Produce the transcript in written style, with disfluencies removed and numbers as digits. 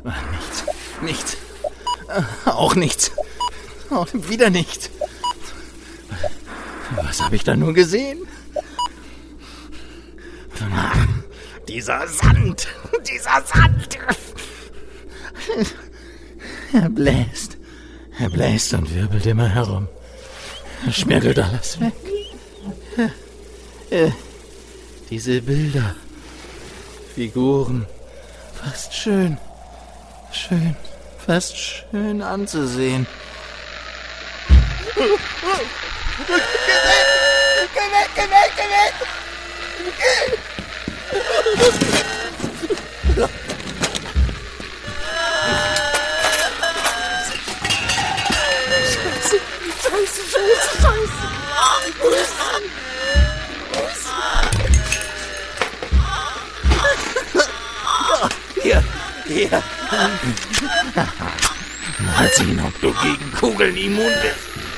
Nichts. Auch nichts. Auch wieder nichts. Was habe ich da nur gesehen? Dieser Sand! Er bläst und wirbelt immer herum. Er schmirgelt alles weg. Diese Bilder, Figuren, fast schön anzusehen. Geh weg! Scheiße! Hier. Mal sehen, ob du gegen Kugeln immun bist.